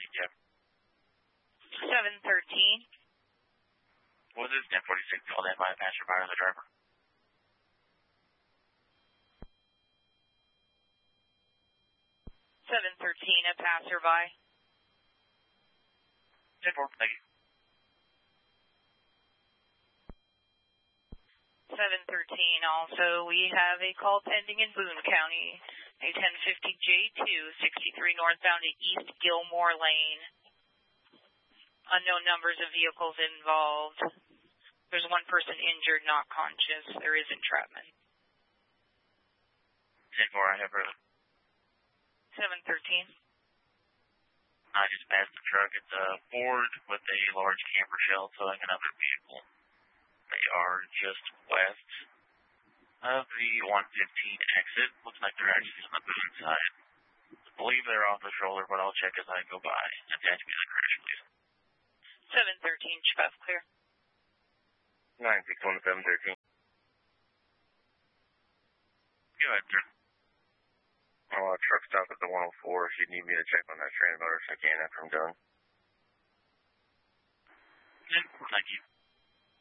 yeah. 713. What is 1046 called in by a passerby or the driver? 713, a passerby. 10-4, thank you. 713, also, we have a call pending in Boone County, a 1050J2, 63 northbound to East Gilmore Lane. Unknown numbers of vehicles involved. There's one person injured, not conscious. There is entrapment. 10-4, I have room. 713. I just passed the truck. It's a Ford with a large camper shell towing another vehicle. They are just west of the 115 exit. Looks like they're actually on the Boone side. I believe they're off the shoulder, but I'll check as I go by. Attach me to the crash, please. 713, Chief, clear. 961 to 713. Go ahead, sir. Truck stop at the 104. If you need me to check on that transmitter, I can after I'm done. Thank you.